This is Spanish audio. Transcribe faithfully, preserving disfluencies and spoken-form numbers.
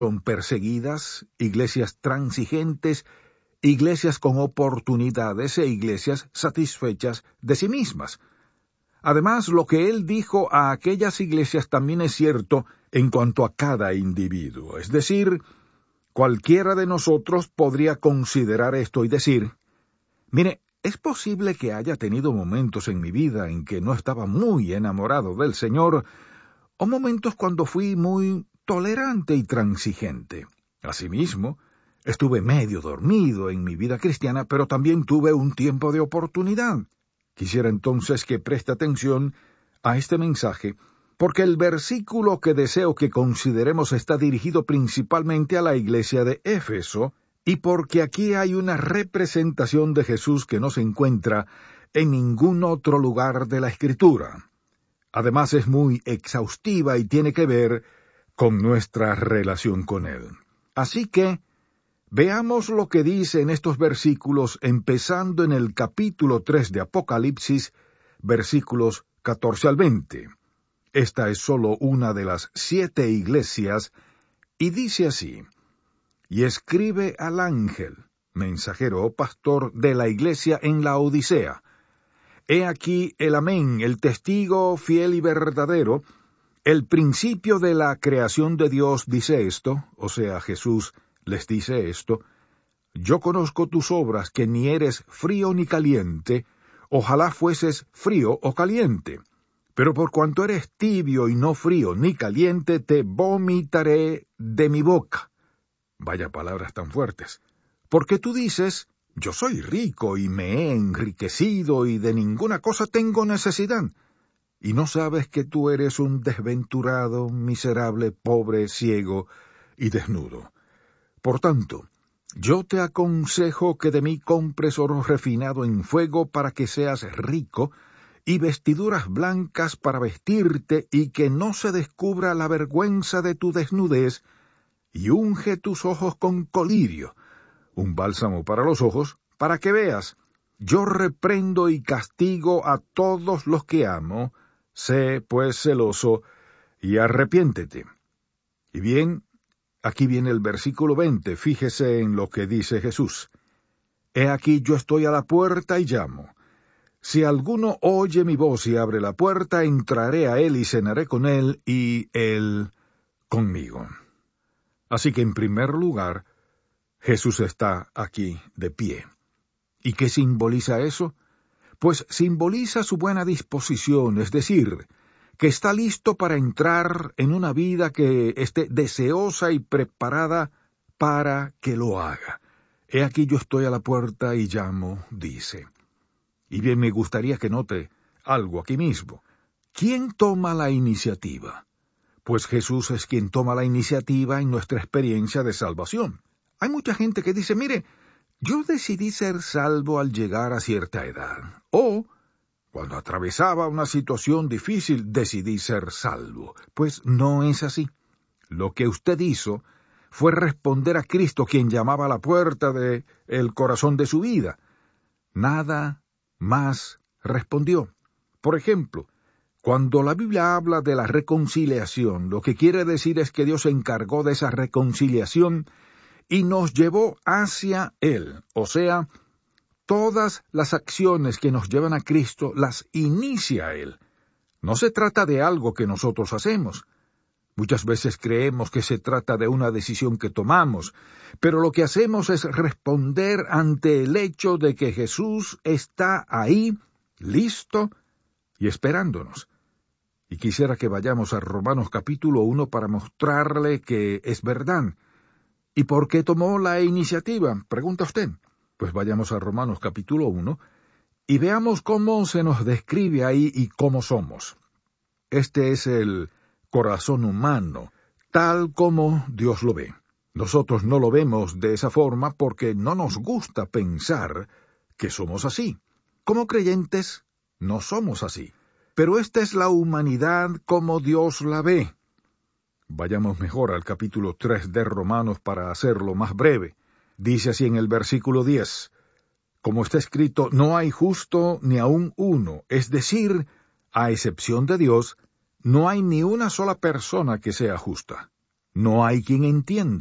son perseguidas, iglesias transigentes, iglesias con oportunidades e iglesias satisfechas de sí mismas. Además, lo que él dijo a aquellas iglesias también es cierto en cuanto a cada individuo. Es decir, cualquiera de nosotros podría considerar esto y decir, mire, es posible que haya tenido momentos en mi vida en que no estaba muy enamorado del Señor, o momentos cuando fui muy tolerante y transigente. Asimismo, estuve medio dormido en mi vida cristiana, pero también tuve un tiempo de oportunidad. Quisiera entonces que preste atención a este mensaje, porque el versículo que deseo que consideremos está dirigido principalmente a la iglesia de Éfeso, y porque aquí hay una representación de Jesús que no se encuentra en ningún otro lugar de la Escritura. Además es muy exhaustiva y tiene que ver con nuestra relación con Él. Así que, veamos lo que dice en estos versículos, empezando en el capítulo tres de Apocalipsis, versículos catorce al veinte. Esta es solo una de las siete iglesias, y dice así: Y escribe al ángel, mensajero o pastor de la iglesia en la Odisea. He aquí el Amén, el testigo fiel y verdadero, el principio de la creación de Dios dice esto, o sea, Jesús les dice esto: Yo conozco tus obras, que ni eres frío ni caliente, ojalá fueses frío o caliente. Pero por cuanto eres tibio y no frío ni caliente, te vomitaré de mi boca. Vaya palabras tan fuertes. Porque tú dices, yo soy rico y me he enriquecido y de ninguna cosa tengo necesidad. Y no sabes que tú eres un desventurado, miserable, pobre, ciego y desnudo. Por tanto, yo te aconsejo que de mí compres oro refinado en fuego para que seas rico, y vestiduras blancas para vestirte, y que no se descubra la vergüenza de tu desnudez, y unge tus ojos con colirio, un bálsamo para los ojos, para que veas. Yo reprendo y castigo a todos los que amo. Sé, pues, celoso, y arrepiéntete. Y bien, aquí viene el versículo veinte, fíjese en lo que dice Jesús. He aquí yo estoy a la puerta y llamo. Si alguno oye mi voz y abre la puerta, entraré a él y cenaré con él, y él conmigo. Así que en primer lugar, Jesús está aquí de pie. ¿Y qué simboliza eso? Pues simboliza su buena disposición, es decir, que está listo para entrar en una vida que esté deseosa y preparada para que lo haga. He aquí yo estoy a la puerta y llamo, dice. Y bien, me gustaría que note algo aquí mismo. ¿Quién toma la iniciativa? Pues Jesús es quien toma la iniciativa en nuestra experiencia de salvación. Hay mucha gente que dice, mire, yo decidí ser salvo al llegar a cierta edad. O, cuando atravesaba una situación difícil, decidí ser salvo. Pues no es así. Lo que usted hizo fue responder a Cristo, quien llamaba a la puerta de el corazón de su vida. Nada más respondió. Por ejemplo, cuando la Biblia habla de la reconciliación, lo que quiere decir es que Dios se encargó de esa reconciliación y nos llevó hacia Él. O sea, todas las acciones que nos llevan a Cristo las inicia Él. No se trata de algo que nosotros hacemos. Muchas veces creemos que se trata de una decisión que tomamos, pero lo que hacemos es responder ante el hecho de que Jesús está ahí, listo y esperándonos. Y quisiera que vayamos a Romanos capítulo uno para mostrarle que es verdad. ¿Y por qué tomó la iniciativa? Pregunta usted. Pues vayamos a Romanos capítulo uno y veamos cómo se nos describe ahí y cómo somos. Este es el corazón humano, tal como Dios lo ve. Nosotros no lo vemos de esa forma porque no nos gusta pensar que somos así. Como creyentes, no somos así. Pero esta es la humanidad como Dios la ve. Vayamos mejor al capítulo tres de Romanos para hacerlo más breve. Dice así en el versículo diez, como está escrito, no hay justo ni aun uno, es decir, a excepción de Dios, no hay ni una sola persona que sea justa. No hay quien entienda.